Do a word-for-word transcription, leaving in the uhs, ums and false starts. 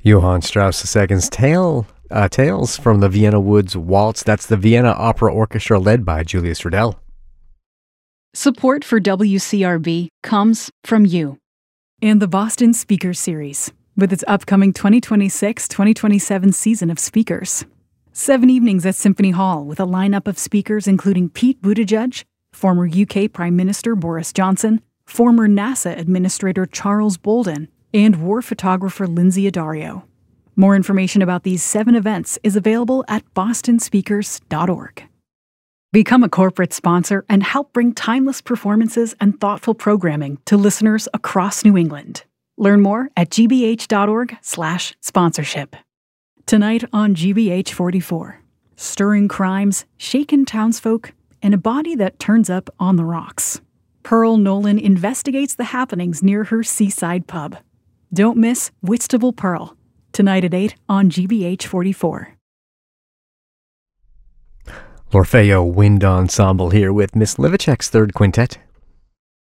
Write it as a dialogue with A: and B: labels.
A: Johann Strauss the Second's Tale, uh, Tales from the Vienna Woods Waltz. That's the Vienna Opera Orchestra led by Julius Riddell.
B: Support for W C R B comes from you.
C: And the Boston Speakers Series, with its upcoming twenty twenty-six twenty twenty-seven season of speakers. Seven evenings at Symphony Hall with a lineup of speakers including Pete Buttigieg, former U K Prime Minister Boris Johnson, former NASA Administrator Charles Bolden, and war photographer Lindsay Addario. More information about these seven events is available at boston speakers dot org. Become a corporate sponsor and help bring timeless performances and thoughtful programming to listeners across New England. Learn more at g b h dot org slash sponsorship. Tonight on G B H forty-four, stirring crimes, shaken townsfolk, and a body that turns up on the rocks. Pearl Nolan investigates the happenings near her seaside pub. Don't miss Whitstable Pearl, tonight at eight on G B H forty-four.
A: L'Orfeo Wind Ensemble here with Miss Livacek's Third Quintet,